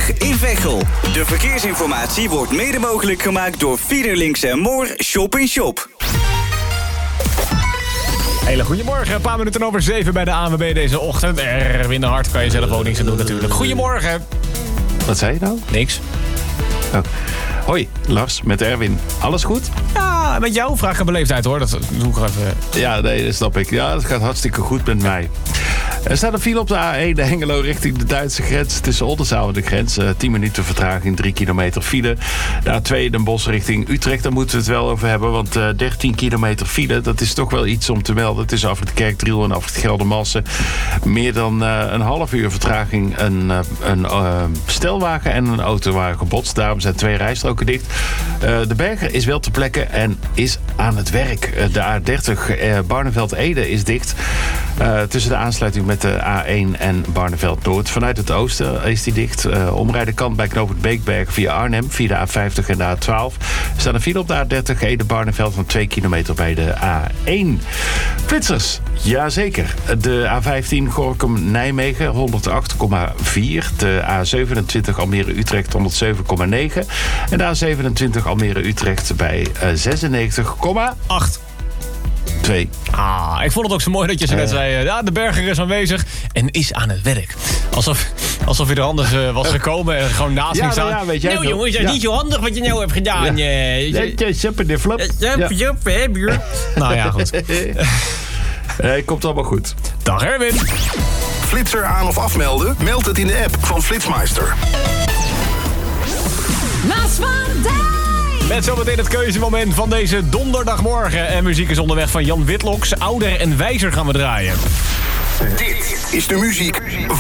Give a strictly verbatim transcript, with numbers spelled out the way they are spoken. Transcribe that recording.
twintig in Veghel. De verkeersinformatie wordt mede mogelijk gemaakt door Fiederlinks en Moor Shop in Shop. Hele goedemorgen, een paar minuten over zeven bij de A N W B deze ochtend. Erwin de Hart, kan je zelf ook niks aan doen natuurlijk. Goedemorgen. Wat zei je nou? Niks. Oh. Hoi, Lars, met Erwin. Alles goed? Ja, met jou vraag ik een beleefdheid hoor. Dat doe ik er even. Ja, nee, dat snap ik. Ja, dat gaat hartstikke goed met mij. Er staat een file op de A één, de Hengelo richting de Duitse grens. Tussen Oldenzaal en de grens. Uh, tien minuten vertraging, drie kilometer file. De A twee, Den Bosch richting Utrecht. Daar moeten we het wel over hebben. Want uh, dertien kilometer file, dat is toch wel iets om te melden. Het is af het Kerkdriel en af het Geldermalsen. Meer dan uh, een half uur vertraging. Een, uh, een uh, stelwagen en een auto waren gebotst. Daarom zijn twee rijstroken dicht. Uh, de Berger is wel ter plekke en is aan het werk. Uh, de A dertig, uh, Barneveld-Ede is dicht. Uh, tussen de aansluiting met de A één en Barneveld-Noord. Vanuit het oosten is die dicht. Uh, omrijden kan bij knooppunt Beekberg via Arnhem, via de A vijftig en de A twaalf. Er staat een file op de A dertig, Ede-Barneveld van twee kilometer bij de A één. Flitsers, jazeker. De A vijftien Gorinchem-Nijmegen honderd acht komma vier. De A zevenentwintig Almere-Utrecht honderdzeven komma negen. En de A zevenentwintig Almere-Utrecht bij uh, zesennegentig komma acht. Twee. Ah, ik vond het ook zo mooi dat je zo net uh. zei... ja, de Berger is aanwezig en is aan het werk. Alsof, alsof je er anders uh, was gekomen en gewoon naast ja, ging staan. Nou, ja, weet jij nou jongens, dat is ja. niet zo handig wat je nou hebt gedaan. Ja. Uh, Super de flop. Super, super, hè, buur. Nou ja, goed. Nee, komt allemaal goed. Dag Erwin. Flitser aan of afmelden? Meld het in de app van Flitsmeister. Mas van Dijk. Met zometeen het keuzemoment van deze donderdagmorgen. En muziek is onderweg van Jan Witloks. Ouder en wijzer gaan we draaien. Dit is de muziek